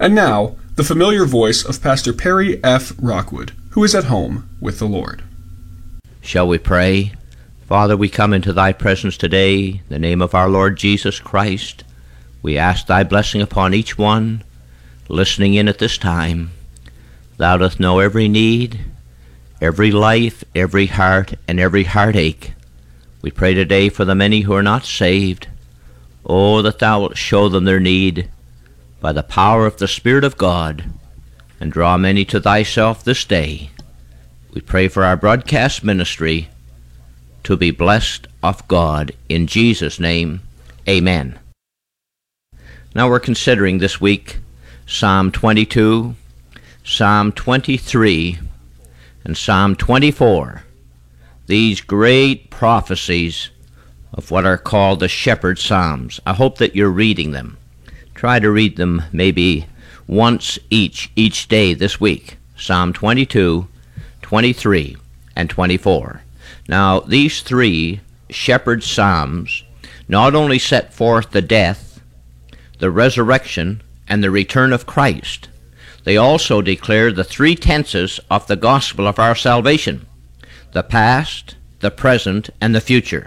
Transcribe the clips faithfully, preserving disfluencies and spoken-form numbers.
And now, the familiar voice of Pastor Perry F. Rockwood, who is at home with the Lord. Shall we pray? Father, we come into thy presence today, in the name of our Lord Jesus Christ. We ask thy blessing upon each one listening in at this time. Thou dost know every need, every life, every heart, and every heartache. We pray today for the many who are not saved. Oh, that thou wilt show them their need by the power of the Spirit of God, and draw many to thyself this day. We pray for our broadcast ministry to be blessed of God. In Jesus' name, amen. Now we're considering this week Psalm twenty-two, Psalm twenty-three, and Psalm twenty-four. These great prophecies of what are called the Shepherd Psalms. I hope that you're reading them. Try to read them maybe once each, each day this week. Psalm twenty-two, twenty-three, and twenty-four. Now, these three Shepherd Psalms not only set forth the death, the resurrection, and the return of Christ, they also declare the three tenses of the gospel of our salvation: the past, the present, and the future.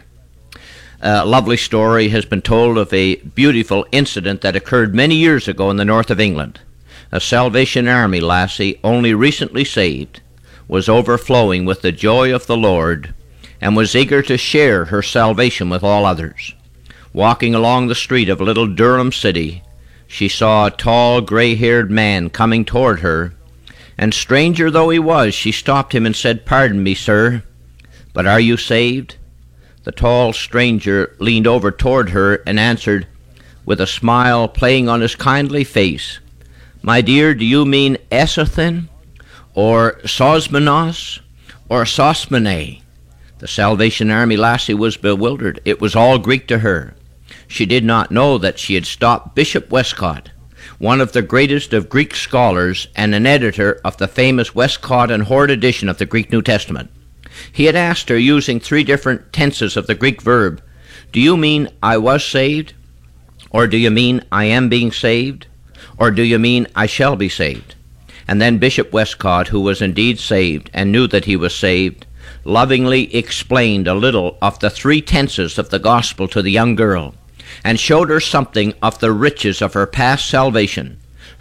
A lovely story has been told of a beautiful incident that occurred many years ago in the north of England. A Salvation Army lassie, only recently saved, was overflowing with the joy of the Lord and was eager to share her salvation with all others. Walking along the street of little Durham City, she saw a tall, gray-haired man coming toward her, and stranger though he was, she stopped him and said, "Pardon me, sir, but are you saved?" The tall stranger leaned over toward her and answered, with a smile playing on his kindly face, "My dear, do you mean Esathin, or Sosmenos, or Sosmene?" The Salvation Army lassie was bewildered. It was all Greek to her. She did not know that she had stopped Bishop Westcott, one of the greatest of Greek scholars and an editor of the famous Westcott and Hort edition of the Greek New Testament. He had asked her, using three different tenses of the Greek verb, "Do you mean I was saved? Or do you mean I am being saved? Or do you mean I shall be saved?" And then Bishop Westcott, who was indeed saved and knew that he was saved, lovingly explained a little of the three tenses of the gospel to the young girl, and showed her something of the riches of her past salvation,